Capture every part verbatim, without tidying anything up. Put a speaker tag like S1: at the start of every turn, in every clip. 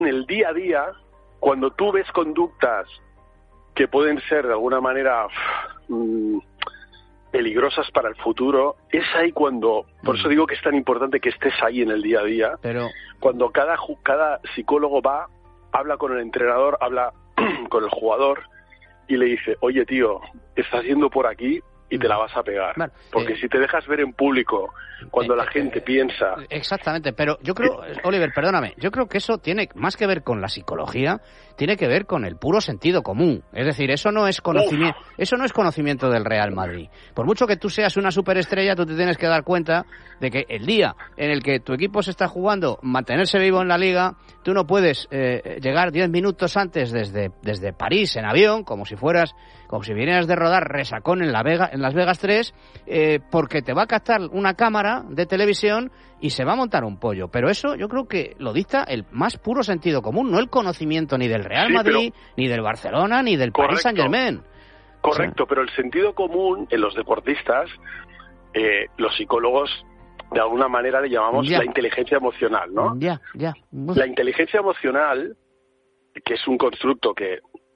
S1: en el día a día, cuando tú ves conductas que pueden ser de alguna manera mmm, peligrosas para el futuro, es ahí cuando, por eso digo que es tan importante que estés ahí en el día a día,
S2: pero
S1: cuando cada, cada psicólogo va, habla con el entrenador, habla con el jugador y le dice, oye tío, estás yendo por aquí y te la vas a pegar. Bueno, porque eh, si te dejas ver en público, cuando eh, la gente eh, piensa...
S2: Exactamente, pero yo creo, Oliver, perdóname, yo creo que eso tiene más que ver con la psicología, tiene que ver con el puro sentido común. Es decir, eso no es conocimiento, Uf. eso no es conocimiento del Real Madrid. Por mucho que tú seas una superestrella, tú te tienes que dar cuenta de que el día en el que tu equipo se está jugando mantenerse vivo en la Liga, tú no puedes eh, llegar diez minutos antes desde, desde París en avión, como si fueras, como si vinieras de rodar resacón en la Vega, en Las Vegas tres, eh, porque te va a captar una cámara de televisión y se va a montar un pollo. Pero eso yo creo que lo dicta el más puro sentido común, no el conocimiento ni del Real sí, Madrid, pero... ni del Barcelona, ni del Correcto. Paris Saint-Germain.
S1: Correcto, o sea... pero el sentido común en los deportistas, eh, los psicólogos, de alguna manera le llamamos ya. la inteligencia emocional, ¿no?
S2: Ya, ya.
S1: La inteligencia emocional, que es un constructo que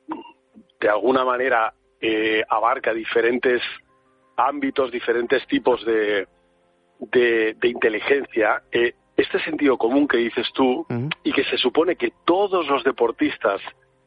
S1: de alguna manera eh, abarca diferentes ámbitos, diferentes tipos de, de, de inteligencia, eh, este sentido común que dices tú, uh-huh. y que se supone que todos los deportistas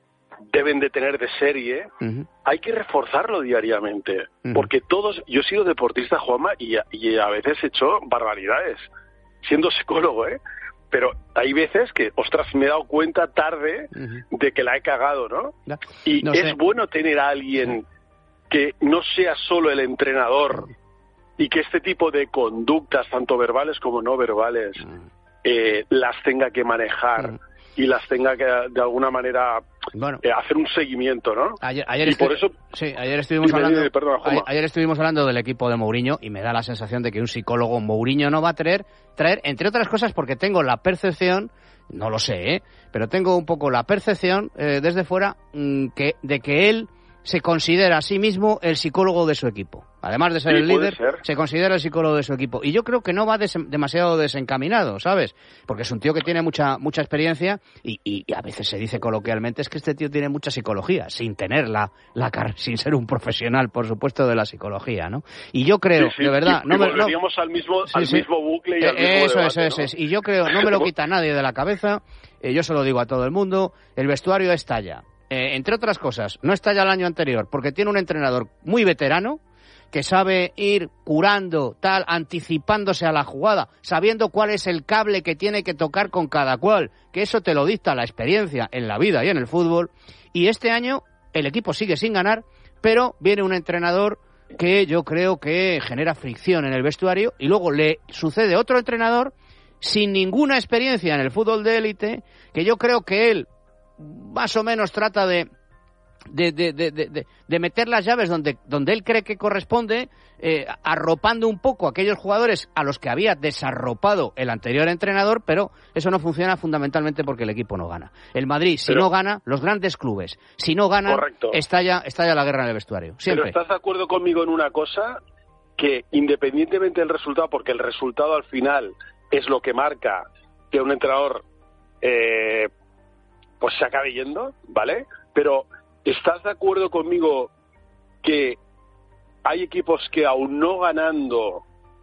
S1: deben de tener de serie, uh-huh. hay que reforzarlo diariamente, uh-huh. porque todos, yo he sido deportista, Juanma, y a, y a veces he hecho barbaridades, siendo psicólogo, ¿eh? Pero hay veces que, ostras, me he dado cuenta tarde uh-huh. de que la he cagado, ¿no? No, y no es sé. bueno tener a alguien que no sea solo el entrenador uh-huh. y que este tipo de conductas, tanto verbales como no verbales, uh-huh. eh, las tenga que manejar uh-huh. y las tenga que, de alguna manera, bueno, eh, hacer un seguimiento, ¿no?
S2: Ayer, ayer
S1: y
S2: estu-
S1: por eso...
S2: Sí, ayer estuvimos,
S1: me,
S2: hablando,
S1: me, perdona,
S2: ayer, ayer estuvimos hablando del equipo de Mourinho y me da la sensación de que un psicólogo Mourinho no va a traer, traer, entre otras cosas, porque tengo la percepción, no lo sé, ¿eh? pero tengo un poco la percepción eh, desde fuera mmm, que, de que él se considera a sí mismo el psicólogo de su equipo. Además de ser sí, el líder, ser. se considera el psicólogo de su equipo. Y yo creo que no va des- demasiado desencaminado, ¿sabes? Porque es un tío que tiene mucha mucha experiencia y, y, y a veces se dice coloquialmente es que este tío tiene mucha psicología, sin tener la, la car- sin ser un profesional, por supuesto, de la psicología, ¿no? Y yo creo,
S1: sí, sí,
S2: de verdad...
S1: Y,
S2: no
S1: y
S2: me,
S1: volveríamos
S2: no,
S1: al, mismo,
S2: sí,
S1: al
S2: sí.
S1: mismo bucle y al
S2: eh,
S1: mismo
S2: Eso
S1: debate,
S2: es, eso
S1: ¿no?
S2: es. Y yo creo, no me lo quita nadie de la cabeza, eh, yo se lo digo a todo el mundo, el vestuario estalla. Eh, entre otras cosas, no estalla el año anterior, porque tiene un entrenador muy veterano, que sabe ir curando, tal, anticipándose a la jugada, sabiendo cuál es el cable que tiene que tocar con cada cual, que eso te lo dicta la experiencia en la vida y en el fútbol. Y este año el equipo sigue sin ganar, pero viene un entrenador que yo creo que genera fricción en el vestuario y luego le sucede otro entrenador sin ninguna experiencia en el fútbol de élite, que yo creo que él más o menos trata de de, de, de, de, de meter las llaves donde, donde él cree que corresponde, eh, arropando un poco a aquellos jugadores a los que había desarropado el anterior entrenador, pero eso no funciona fundamentalmente porque el equipo no gana. El Madrid, si pero, no gana, los grandes clubes, si no ganan, estalla, estalla la guerra en el vestuario. Siempre.
S1: Pero ¿estás de acuerdo conmigo en una cosa? Que independientemente del resultado, porque el resultado al final es lo que marca que un entrenador eh, pues se acabe yendo, ¿vale? Pero ¿estás de acuerdo conmigo que hay equipos que aún no ganando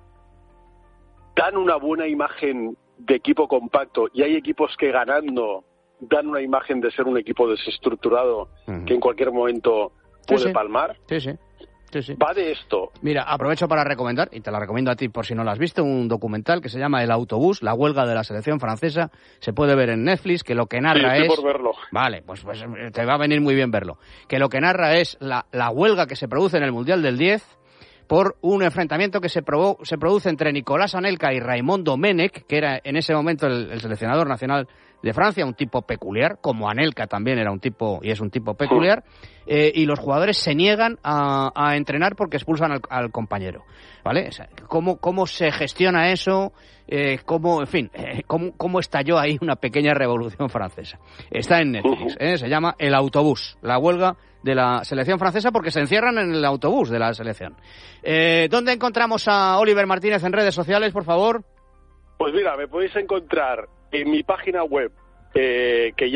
S1: dan una buena imagen de equipo compacto y hay equipos que ganando dan una imagen de ser un equipo desestructurado uh-huh. que en cualquier momento puede
S2: sí, sí.
S1: palmar?
S2: Sí, sí. Sí, sí.
S1: Va de esto.
S2: Mira, aprovecho para recomendar, y te la recomiendo a ti por si no lo has visto, un documental que se llama El Autobús, la huelga de la selección francesa. Se puede ver en Netflix, que lo que narra
S1: sí, estoy
S2: es...
S1: por verlo.
S2: Vale, pues, pues te va a venir muy bien verlo. Que lo que narra es la, la huelga que se produce en el Mundial del diez por un enfrentamiento que se, probó, se produce entre Nicolás Anelka y Raymond Domenech, que era en ese momento el, el seleccionador nacional de Francia, un tipo peculiar, como Anelka también era un tipo y es un tipo peculiar, eh, y los jugadores se niegan a, a entrenar porque expulsan al, al compañero, ¿vale? O sea, ¿cómo, cómo se gestiona eso? Eh, cómo, en fin, eh, cómo, cómo estalló ahí una pequeña revolución francesa. Está en Netflix, ¿eh? Se llama El Autobús, la huelga de la selección francesa porque se encierran en el autobús de la selección. Eh, ¿Dónde encontramos a Oliver Martínez en redes sociales, por favor?
S1: Pues mira, me podéis encontrar en mi página web eh, que